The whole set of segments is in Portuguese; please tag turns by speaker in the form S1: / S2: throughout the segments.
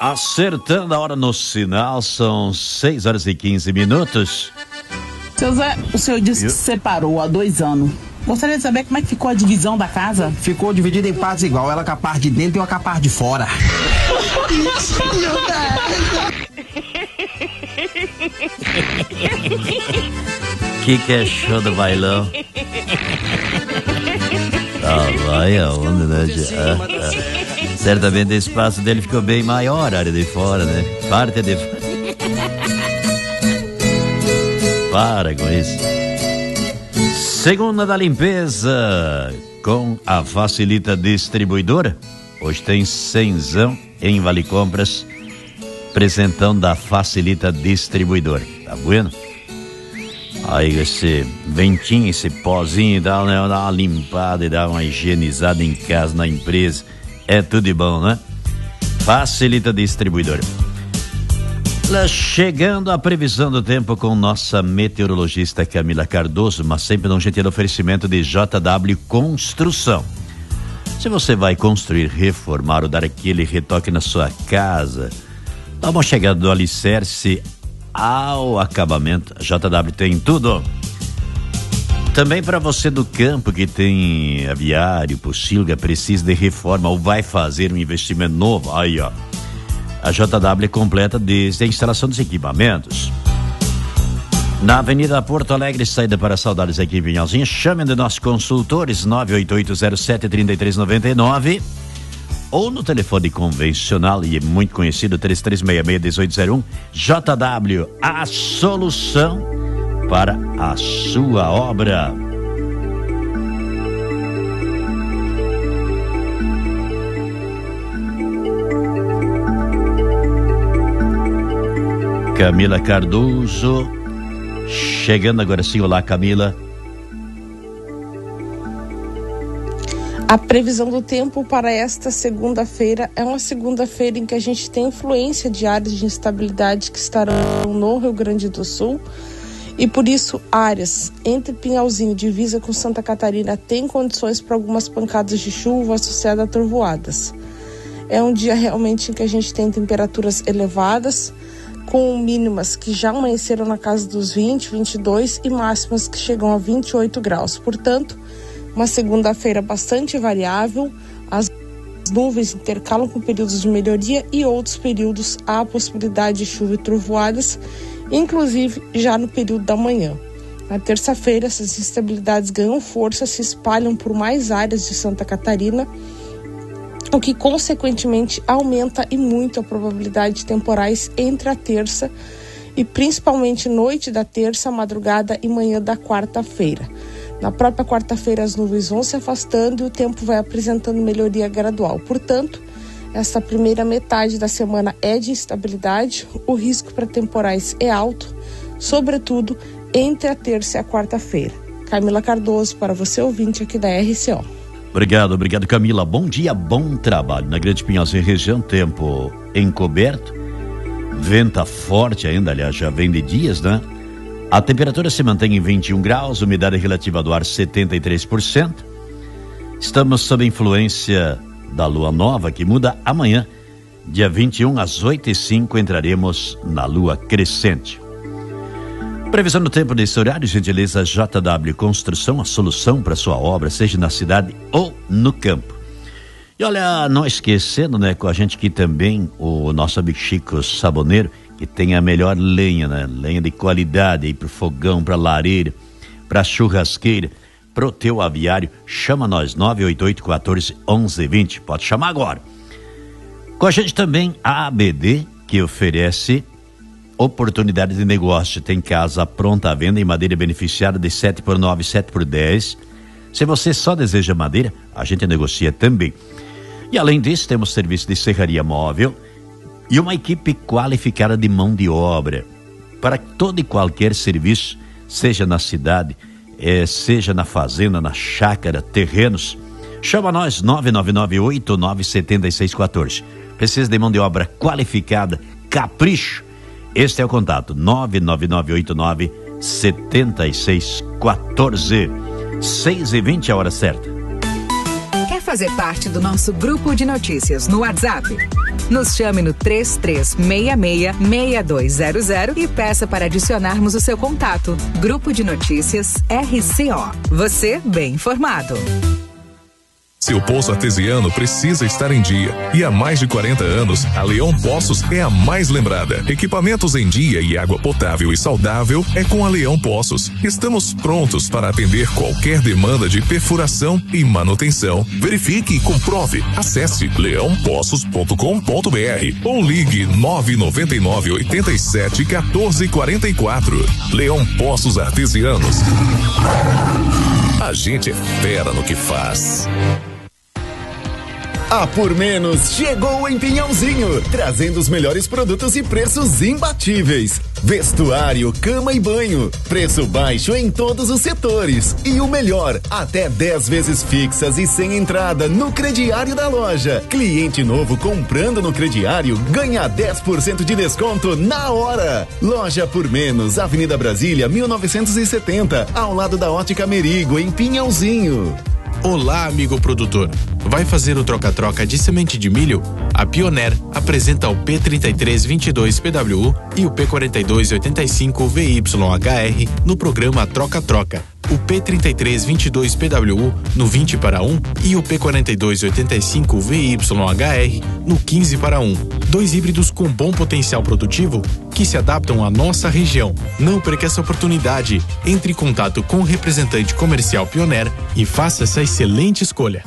S1: Acertando a hora no sinal, são 6h15.
S2: Seu Zé, o senhor disse que se separou há 2 anos. Gostaria de saber como é que ficou a divisão da casa?
S3: Ficou dividida em partes igual, ela com a parte de dentro e eu com a parte de fora.
S1: Que é show do bailão? Vai aonde, né? Certamente o espaço dele ficou bem maior, a área de fora, né? Parte de fora. Para com isso. Segunda da limpeza com a Facilita Distribuidora. Hoje tem 100zão em Vale Compras. Presentão da Facilita Distribuidora. Tá bueno? Aí esse ventinho, esse pozinho, dá uma limpada e dá uma higienizada em casa, na empresa. É tudo de bom, né? Facilita Distribuidora. Chegando a previsão do tempo com nossa meteorologista Camila Cardoso, mas sempre num gentil oferecimento de JW Construção. Se você vai construir, reformar ou dar aquele retoque na sua casa, dá uma chegada do alicerce ao acabamento. A JW tem tudo. Também para você do campo que tem aviário, pocilga, precisa de reforma ou vai fazer um investimento novo, aí ó, a JW é completa desde a instalação dos equipamentos. Na Avenida Porto Alegre, saída para Saudades aqui em Pinhalzinho, chamem de nossos consultores 98807-3399 ou no telefone convencional e muito conhecido 3366-1801. JW, a solução para a sua obra. Camila Cardoso, chegando agora sim. Olá, Camila.
S4: A previsão do tempo para esta segunda-feira é uma segunda-feira em que a gente tem influência de áreas de instabilidade que estarão no Rio Grande do Sul e por isso áreas entre Pinhalzinho e divisa com Santa Catarina têm condições para algumas pancadas de chuva associadas a trovoadas. É um dia realmente em que a gente tem temperaturas elevadas, com mínimas que já amanheceram na casa dos 20, 22 e máximas que chegam a 28 graus. Portanto, uma segunda-feira bastante variável, as nuvens intercalam com períodos de melhoria e outros períodos há a possibilidade de chuva e trovoadas, inclusive já no período da manhã. Na terça-feira, essas instabilidades ganham força, se espalham por mais áreas de Santa Catarina, o que consequentemente aumenta e muito a probabilidade de temporais entre a terça e principalmente noite da terça, madrugada e manhã da quarta-feira. Na própria quarta-feira as nuvens vão se afastando e o tempo vai apresentando melhoria gradual. Portanto, esta primeira metade da semana é de instabilidade, o risco para temporais é alto, sobretudo entre a terça e a quarta-feira. Camila Cardoso, para você ouvinte aqui da RCO.
S1: Obrigado, Camila. Bom dia, bom trabalho. Na Grande Pinhalzinho região, tempo encoberto, venta forte ainda, aliás, já vem de dias, né? A temperatura se mantém em 21 graus, umidade relativa do ar 73%. Estamos sob influência da lua nova, que muda amanhã, dia 21 às 8h05, entraremos na lua crescente. Previsão do tempo desse horário, gentileza JW Construção, a solução para sua obra, seja na cidade ou no campo. E olha, não esquecendo, né, com a gente aqui também, o nosso amigo Chico Saboneiro, que tem a melhor lenha, né? Lenha de qualidade aí pro fogão, pra lareira, pra churrasqueira, pro teu aviário. Chama nós, 988-14-1120. Pode chamar agora. Com a gente também a ABD, que oferece oportunidade de negócio. Tem casa pronta à venda em madeira beneficiada de 7x9, 7x10. Se você só deseja madeira, a gente negocia também. E além disso, temos serviço de serraria móvel e uma equipe qualificada de mão de obra para todo e qualquer serviço, seja na cidade, seja na fazenda, na chácara, terrenos. Chama nós, 999-89-7614. Precisa de mão de obra qualificada, capricho. Este é o contato, 999-89-7614. 6h20, a hora certa.
S5: fazer parte do nosso grupo de notícias no WhatsApp? Nos chame no 3366-6200 e peça para adicionarmos o seu contato. Grupo de Notícias RCO. Você bem informado.
S6: Seu poço artesiano precisa estar em dia. E há mais de 40 anos, a Leão Poços é a mais lembrada. Equipamentos em dia e água potável e saudável é com a Leão Poços. Estamos prontos para atender qualquer demanda de perfuração e manutenção. Verifique e comprove. Acesse leãopoços.com.br ou ligue 999 87 14 44. Leão Poços Artesianos. A gente é fera no que faz.
S7: A Por Menos chegou em Pinhãozinho, trazendo os melhores produtos e preços imbatíveis. Vestuário, cama e banho, preço baixo em todos os setores. E o melhor, até 10 vezes fixas e sem entrada no crediário da loja. Cliente novo comprando no crediário ganha 10% de desconto na hora. Loja Por Menos, Avenida Brasília, 1970, ao lado da Ótica Merigo, em Pinhãozinho.
S8: Olá, amigo produtor. Vai fazer o troca-troca de semente de milho? A Pioneer apresenta o P3322 PWU e o P4285 VYHR no programa Troca-Troca. O P3322 PWU no 20 para 1 e o P4285 VYHR no 15 para 1. Dois híbridos com bom potencial produtivo que se adaptam à nossa região. Não perca essa oportunidade. Entre em contato com o representante comercial Pioneer e faça essa excelente escolha.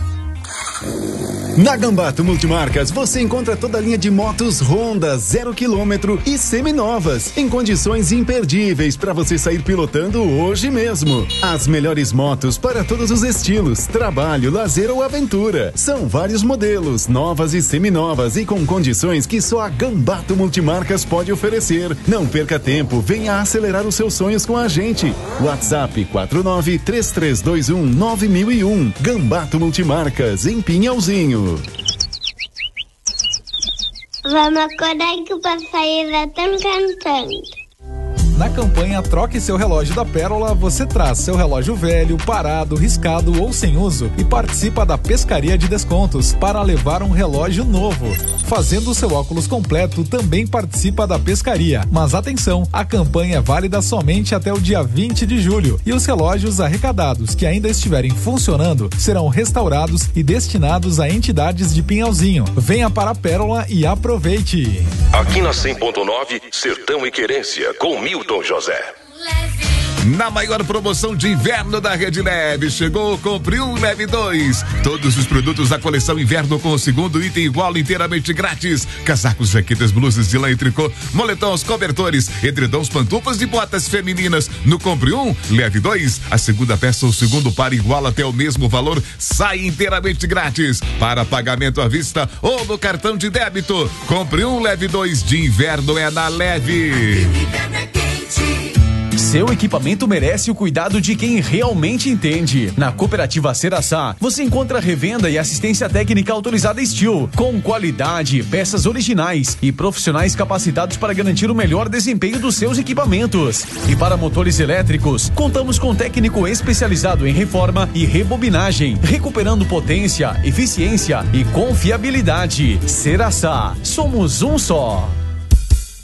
S7: Na Gambato Multimarcas você encontra toda a linha de motos Honda 0 km e seminovas em condições imperdíveis para você sair pilotando hoje mesmo. As melhores motos para todos os estilos, trabalho, lazer ou aventura. São vários modelos, novas e seminovas e com condições que só a Gambato Multimarcas pode oferecer. Não perca tempo, venha acelerar os seus sonhos com a gente. WhatsApp 4933219001. Gambato Multimarcas em Pinhalzinho.
S9: Vamos acordar que o papai já tá cantando.
S10: Na campanha Troque Seu Relógio da Pérola, você traz seu relógio velho, parado, riscado ou sem uso e participa da pescaria de descontos para levar um relógio novo. Fazendo o seu óculos completo, também participa da pescaria. Mas atenção, a campanha é válida somente até o dia 20 de julho e os relógios arrecadados que ainda estiverem funcionando serão restaurados e destinados a entidades de Pinhalzinho. Venha para a Pérola e aproveite!
S11: Aqui na 100.9, Sertão e Querência, com Milton José.
S12: Na maior promoção de inverno da Rede Leve, chegou o Compre Um, Leve 2. Todos os produtos da coleção inverno com o segundo item igual inteiramente grátis. Casacos, jaquetas, blusas de lã e tricô, moletons, cobertores, edredons, pantufas e botas femininas. No Compre Um, Leve 2, a segunda peça ou segundo par igual até o mesmo valor sai inteiramente grátis. Para pagamento à vista ou no cartão de débito. Compre Um, Leve 2 de inverno é na Leve.
S13: Seu equipamento merece o cuidado de quem realmente entende. Na Cooperativa Seraçá, você encontra revenda e assistência técnica autorizada Steel, com qualidade, peças originais e profissionais capacitados para garantir o melhor desempenho dos seus equipamentos. E para motores elétricos, contamos com técnico especializado em reforma e rebobinagem, recuperando potência, eficiência e confiabilidade. Seraçá, somos um só.